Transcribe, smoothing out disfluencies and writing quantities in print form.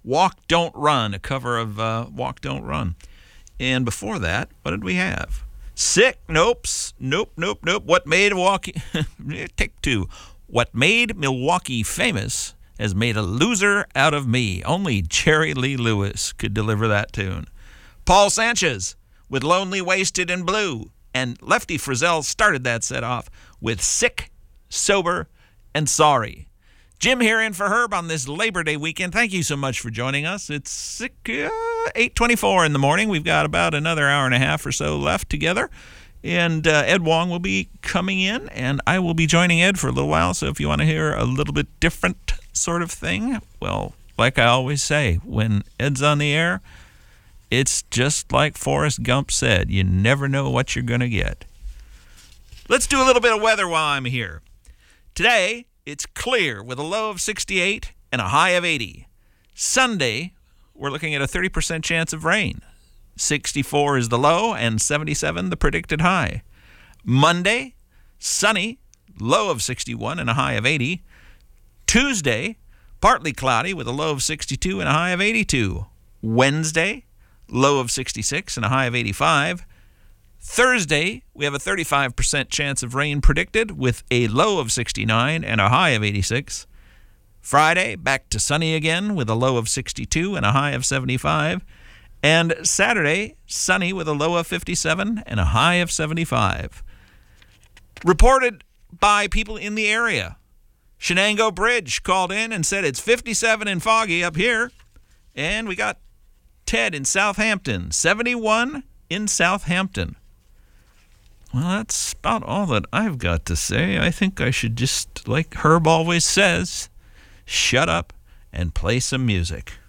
Walk, Don't Run, a cover of Walk, Don't Run. And before that, what did we have? Sick, Nope. What made Milwaukee... Take two. What made Milwaukee famous has made a loser out of me. Only Jerry Lee Lewis could deliver that tune. Paul Sanchez with Lonely, Wasted, and Blue. And Lefty Frizzell started that set off with Sick, Sober, and Sorry. Jim here in for Herb on this Labor Day weekend. Thank you so much for joining us. It's 8:24 in the morning. We've got about another hour and a half or so left together. And Ed Wong will be coming in, and I will be joining Ed for a little while. So if you want to hear a little bit different sort of thing, well, like I always say, when Ed's on the air, it's just like Forrest Gump said, you never know what you're going to get. Let's do a little bit of weather while I'm here. Today, it's clear with a low of 68 and a high of 80. Sunday, we're looking at a 30% chance of rain. 64 is the low and 77 the predicted high. Monday, sunny, low of 61 and a high of 80. Tuesday, partly cloudy with a low of 62 and a high of 82. Wednesday, low of 66 and a high of 85. Thursday, we have a 35% chance of rain predicted with a low of 69 and a high of 86. Friday, back to sunny again with a low of 62 and a high of 75. And Saturday, sunny with a low of 57 and a high of 75. Reported by people in the area. Shenango Bridge called in and said it's 57 and foggy up here. And we got Ted in Southampton, 71 in Southampton. Well, that's about all that I've got to say. I think I should just, like Herb always says, shut up and play some music.